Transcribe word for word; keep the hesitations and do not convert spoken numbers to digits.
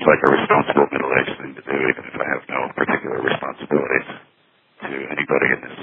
like a responsible middle-aged thing to do, even if I have no particular responsibilities to anybody in this